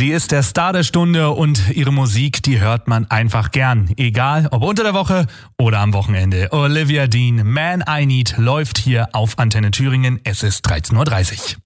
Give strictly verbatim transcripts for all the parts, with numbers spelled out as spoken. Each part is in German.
Sie ist der Star der Stunde und ihre Musik, die hört man einfach gern. Egal, ob unter der Woche oder am Wochenende. Olivia Dean, Man I Need, läuft hier auf Antenne Thüringen. Es ist dreizehn Uhr dreißig.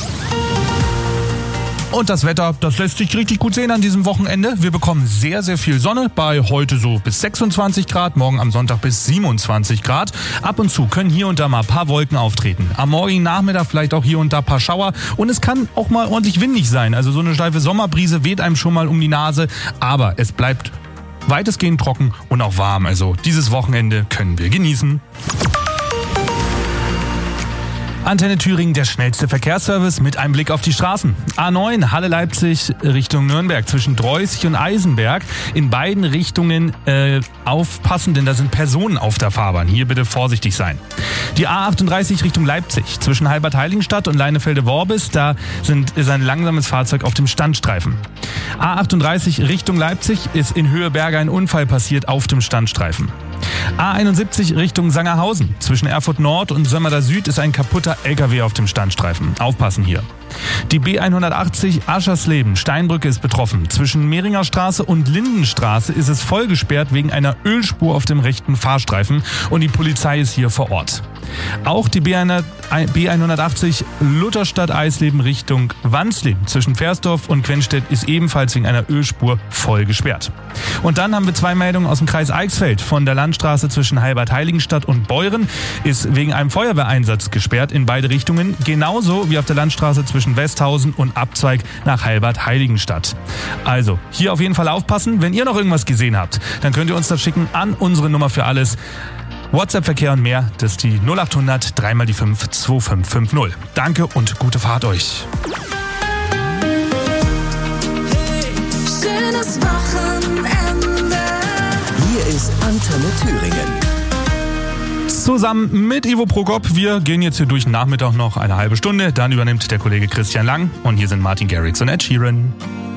Und das Wetter, das lässt sich richtig gut sehen an diesem Wochenende. Wir bekommen sehr, sehr viel Sonne, bei heute so bis sechsundzwanzig Grad, morgen am Sonntag bis siebenundzwanzig Grad. Ab und zu können hier und da mal ein paar Wolken auftreten. Am morgigen Nachmittag vielleicht auch hier und da ein paar Schauer. Und es kann auch mal ordentlich windig sein. Also so eine steife Sommerbrise weht einem schon mal um die Nase. Aber es bleibt weitestgehend trocken und auch warm. Also dieses Wochenende können wir genießen. Antenne Thüringen, der schnellste Verkehrsservice mit einem Blick auf die Straßen. A neun, Halle-Leipzig Richtung Nürnberg zwischen Dreußig und Eisenberg. In beiden Richtungen äh, aufpassen, denn da sind Personen auf der Fahrbahn. Hier bitte vorsichtig sein. Die A achtunddreißig Richtung Leipzig zwischen Halbert-Heiligenstadt und Leinefelde-Worbis. Da sind, ist ein langsames Fahrzeug auf dem Standstreifen. A achtunddreißig Richtung Leipzig ist in Höheberge ein Unfall passiert auf dem Standstreifen. A einundsiebzig Richtung Sangerhausen. Zwischen Erfurt Nord und Sömmerda Süd ist ein kaputter L K W auf dem Standstreifen. Aufpassen hier. Die B hundertachtzig Aschersleben Steinbrücke ist betroffen. Zwischen Mehringer Straße und Lindenstraße ist es voll gesperrt wegen einer Ölspur auf dem rechten Fahrstreifen und die Polizei ist hier vor Ort. Auch die B hundertachtzig Lutherstadt Eisleben Richtung Wansleben zwischen Versdorf und Quenstedt ist ebenfalls wegen einer Ölspur voll gesperrt. Und dann haben wir zwei Meldungen aus dem Kreis Eichsfeld. Von der Landstraße zwischen Halbert-Heiligenstadt und Beuren ist wegen einem Feuerwehreinsatz gesperrt in beide Richtungen. Genauso wie auf der Landstraße zwischen Westhausen und Abzweig nach Halbert-Heiligenstadt. Also, hier auf jeden Fall aufpassen. Wenn ihr noch irgendwas gesehen habt, dann könnt ihr uns das schicken an unsere Nummer für alles. WhatsApp-Verkehr und mehr, das ist die null achthundert drei mal die fünf zwei fünf fünf null. Danke und gute Fahrt euch. Hey, schönes Wochenende. Hier ist Antenne Thüringen. Zusammen mit Ivo Prokop. Wir gehen jetzt hier durch den Nachmittag noch eine halbe Stunde. Dann übernimmt der Kollege Christian Lang. Und hier sind Martin Garrix und Ed Sheeran.